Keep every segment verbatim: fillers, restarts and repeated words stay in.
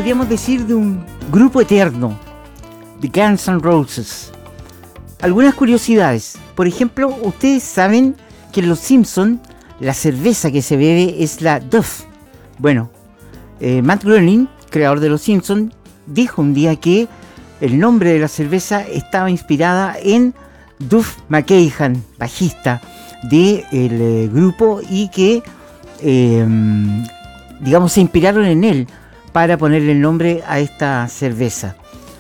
podríamos decir de un grupo eterno, de Guns N' Roses. Algunas curiosidades. Por ejemplo, ustedes saben que en Los Simpsons la cerveza que se bebe es la Duff. Bueno, eh, Matt Groening, creador de Los Simpsons, dijo un día que el nombre de la cerveza estaba inspirada en Duff McKagan, bajista del eh, grupo, y que eh, digamos se inspiraron en él para ponerle el nombre a esta cerveza.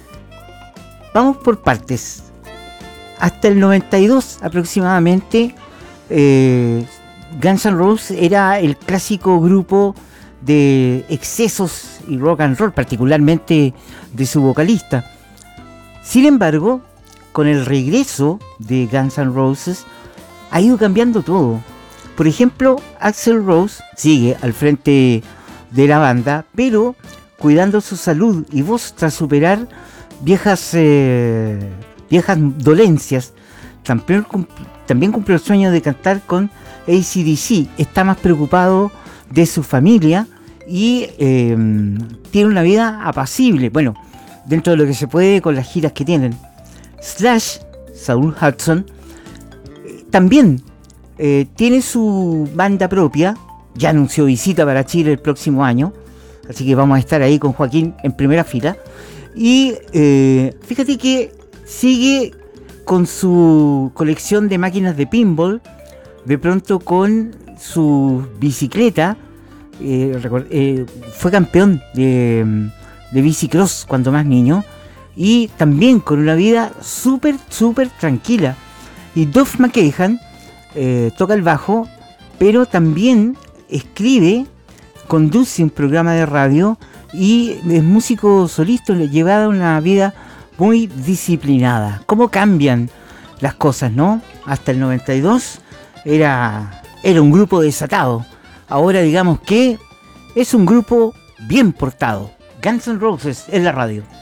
Vamos por partes. Hasta el noventa y dos aproximadamente, eh, Guns N' Roses era el clásico grupo de excesos y rock and roll, particularmente de su vocalista. Sin embargo, con el regreso de Guns N' Roses ha ido cambiando todo. Por ejemplo, Axl Rose sigue al frente de la banda, pero cuidando su salud y voz tras superar viejas eh, viejas dolencias. También, también cumplió el sueño de cantar con A C D C. Está más preocupado de su familia y eh, tiene una vida apacible, bueno, dentro de lo que se puede con las giras que tienen. Slash, Saul Hudson, eh, también eh, tiene su banda propia. Ya anunció visita para Chile el próximo año, así que vamos a estar ahí con Joaquín en primera fila. Y eh, fíjate que sigue con su colección de máquinas de pinball, de pronto con su bicicleta. Eh, eh, fue campeón de, de bicicross cuando más niño, y también con una vida súper, súper tranquila. Y Duff McKagan eh, toca el bajo, pero también escribe, conduce un programa de radio y es músico solista, llevada una vida muy disciplinada. ¿Cómo cambian las cosas, no? Hasta el noventa y dos era, era un grupo desatado. Ahora digamos que es un grupo bien portado. Guns N' Roses en la radio.